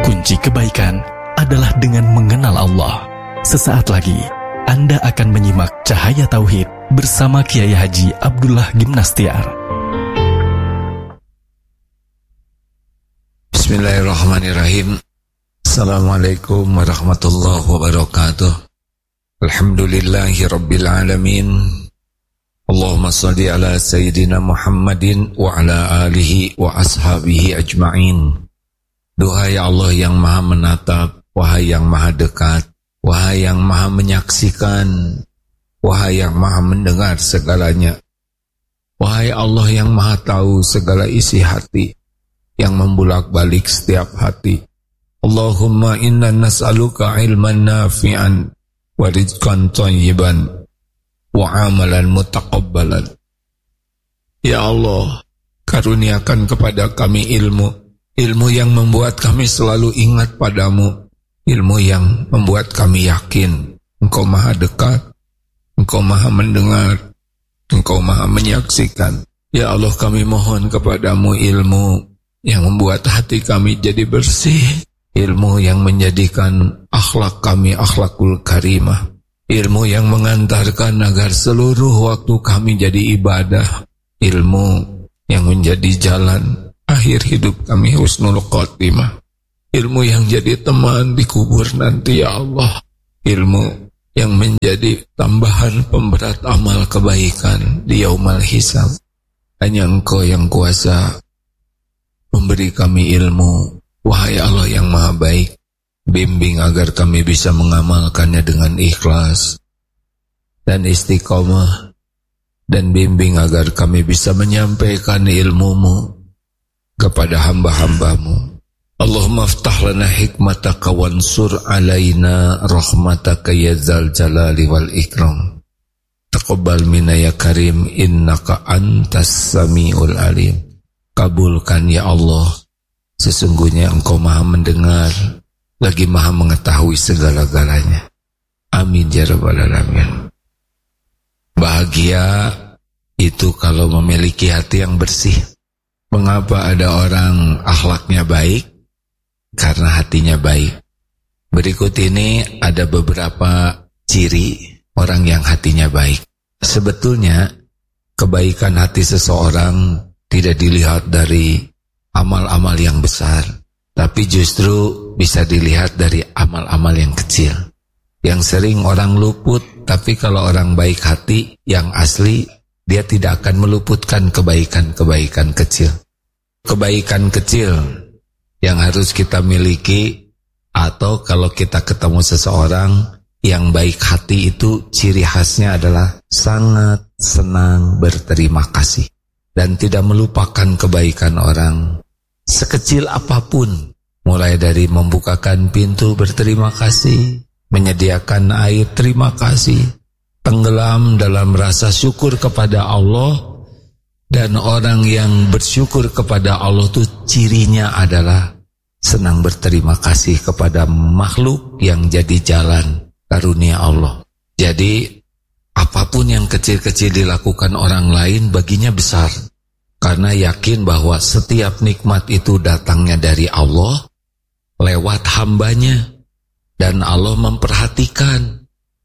Kunci kebaikan adalah dengan mengenal Allah. Sesaat lagi, Anda akan menyimak Cahaya Tauhid bersama Kiai Haji Abdullah Gimnastiar. Bismillahirrahmanirrahim. Assalamualaikum warahmatullahi wabarakatuh. Alhamdulillahi rabbil alamin. Allahumma salli ala Sayyidina Muhammadin wa ala alihi wa ashabihi ajma'in. Duhai Allah yang maha menatap, wahai yang maha dekat, wahai yang maha menyaksikan, wahai yang maha mendengar segalanya, wahai Allah yang maha tahu segala isi hati, yang membulak-balik setiap hati. Allahumma inna nas'aluka ilman nafi'an wa rizqan thayyiban wa amalan mutaqabbalan. Ya Allah, karuniakan kepada kami ilmu yang membuat kami selalu ingat padamu, ilmu yang membuat kami yakin Engkau maha dekat, Engkau maha mendengar, Engkau maha menyaksikan. Ya Allah, kami mohon kepadamu ilmu yang membuat hati kami jadi bersih, ilmu yang menjadikan akhlak kami akhlakul karimah, ilmu yang mengantarkan agar seluruh waktu kami jadi ibadah, ilmu yang menjadi jalan akhir hidup kami husnul khotimah, ilmu yang jadi teman di kubur nanti ya Allah, ilmu yang menjadi tambahan pemberat amal kebaikan di yaumal hisab. Hanya Engkau yang kuasa memberi kami ilmu. Wahai Allah yang maha baik, bimbing agar kami bisa mengamalkannya dengan ikhlas dan istiqomah, dan bimbing agar kami bisa menyampaikan ilmu-Mu kepada hamba-hamba-Mu. Allahumma aftah lana hikmataka wansur alaina rahmataka ya dzal jalali wal ikram. Taqabbal minna ya karim innaka antas samiul alim. Kabulkan ya Allah, sesungguhnya Engkau maha mendengar lagi maha mengetahui segala-galanya. Amin ya rabbal alamin. Bahagia itu kalau memiliki hati yang bersih. Mengapa ada orang akhlaknya baik? Karena hatinya baik. Berikut ini ada beberapa ciri orang yang hatinya baik. Sebetulnya kebaikan hati seseorang tidak dilihat dari amal-amal yang besar, tapi justru bisa dilihat dari amal-amal yang kecil, yang sering orang luput. Tapi kalau orang baik hati yang asli, dia tidak akan meluputkan kebaikan-kebaikan kecil. Kebaikan kecil yang harus kita miliki, atau kalau kita ketemu seseorang yang baik hati, itu ciri khasnya adalah sangat senang berterima kasih dan tidak melupakan kebaikan orang sekecil apapun, mulai dari membukakan pintu berterima kasih, menyediakan air terima kasih, tenggelam dalam rasa syukur kepada Allah. Dan orang yang bersyukur kepada Allah itu cirinya adalah senang berterima kasih kepada makhluk yang jadi jalan karunia Allah. Jadi apapun yang kecil-kecil dilakukan orang lain baginya besar, karena yakin bahwa setiap nikmat itu datangnya dari Allah lewat hambanya, dan Allah memperhatikan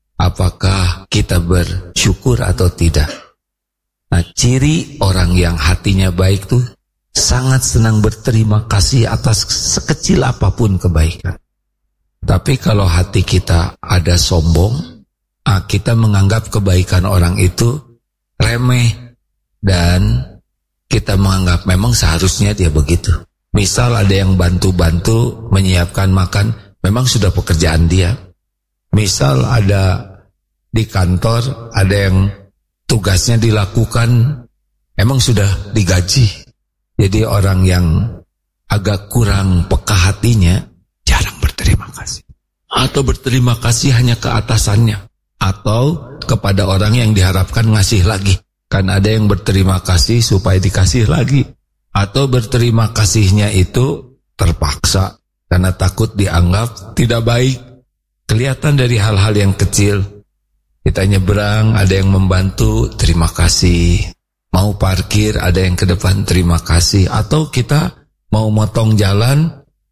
apakah kita bersyukur atau tidak. Nah, ciri orang yang hatinya baik tuh sangat senang berterima kasih atas sekecil apapun kebaikan. Tapi kalau hati kita ada sombong, kita menganggap kebaikan orang itu remeh, dan kita menganggap memang seharusnya dia begitu. Misal ada yang bantu-bantu menyiapkan makan, memang sudah pekerjaan dia. Misal ada di kantor, ada yang tugasnya dilakukan, emang sudah digaji. Jadi orang yang agak kurang peka hatinya jarang berterima kasih, atau berterima kasih hanya ke atasannya atau kepada orang yang diharapkan ngasih lagi. Kan ada yang berterima kasih supaya dikasih lagi, atau berterima kasihnya itu terpaksa karena takut dianggap tidak baik. Kelihatan dari hal-hal yang kecil. Kita nyebrang, ada yang membantu, terima kasih. Mau parkir, ada yang ke depan, terima kasih. Atau kita mau motong jalan,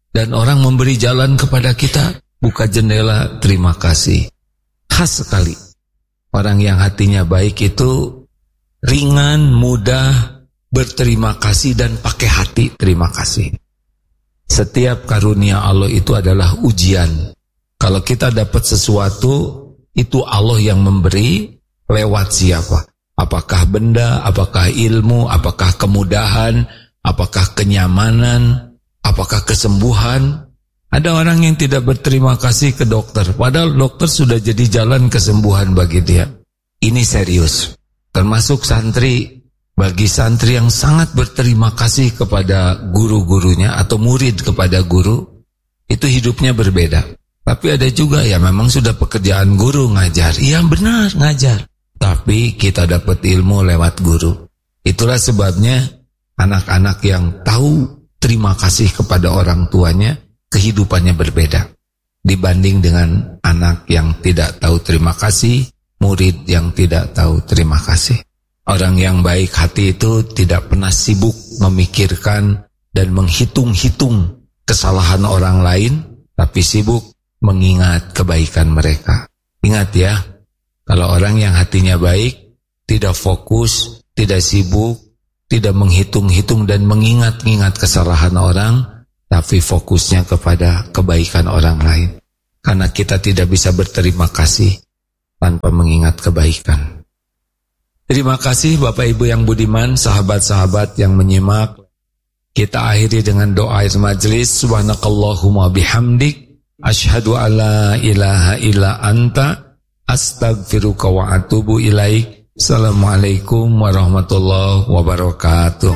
dan orang memberi jalan kepada kita, buka jendela, terima kasih. Khas sekali. Orang yang hatinya baik itu ringan, mudah, berterima kasih dan pakai hati terima kasih. Setiap karunia Allah itu adalah ujian. Kalau kita dapat sesuatu, itu Allah yang memberi lewat siapa? Apakah benda, apakah ilmu, apakah kemudahan, apakah kenyamanan, apakah kesembuhan? Ada orang yang tidak berterima kasih ke dokter, padahal dokter sudah jadi jalan kesembuhan bagi dia. Ini serius. Termasuk santri, bagi santri yang sangat berterima kasih kepada guru-gurunya atau murid kepada guru, itu hidupnya berbeda. Tapi ada juga ya memang sudah pekerjaan guru ngajar. Iya benar ngajar. Tapi kita dapat ilmu lewat guru. Itulah sebabnya anak-anak yang tahu terima kasih kepada orang tuanya, kehidupannya berbeda dibanding dengan anak yang tidak tahu terima kasih, murid yang tidak tahu terima kasih. Orang yang baik hati itu tidak pernah sibuk memikirkan dan menghitung-hitung kesalahan orang lain, tapi sibuk mengingat kebaikan mereka. Ingat ya, kalau orang yang hatinya baik, tidak fokus, tidak sibuk, tidak menghitung-hitung dan mengingat-ingat kesalahan orang, tapi fokusnya kepada kebaikan orang lain. Karena kita tidak bisa berterima kasih tanpa mengingat kebaikan. Terima kasih Bapak Ibu yang budiman, sahabat-sahabat yang menyimak. Kita akhiri dengan doa akhir majelis. Subhanakallahumma bihamdik, asyhadu alla ilaha illa anta, astaghfiruka wa atubu ilaik. Assalamualaikum warahmatullahi wabarakatuh.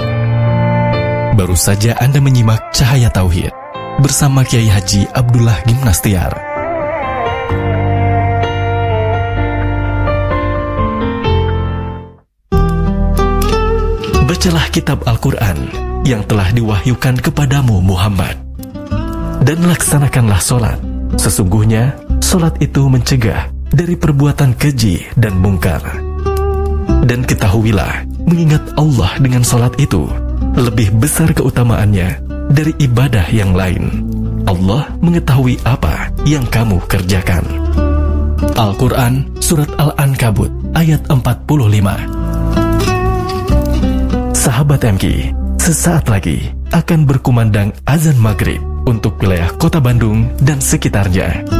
Baru saja Anda menyimak Cahaya Tauhid bersama Kiai Haji Abdullah Gimnastiar. Bacalah kitab Al-Quran yang telah diwahyukan kepadamu Muhammad, dan laksanakanlah solat. Sesungguhnya solat itu mencegah dari perbuatan keji dan mungkar. Dan ketahuilah, mengingat Allah dengan solat itu lebih besar keutamaannya dari ibadah yang lain. Allah mengetahui apa yang kamu kerjakan. Al-Quran Surat Al-Ankabut ayat 45. Sahabat MK, sesaat lagi akan berkumandang azan maghrib untuk wilayah Kota Bandung dan sekitarnya.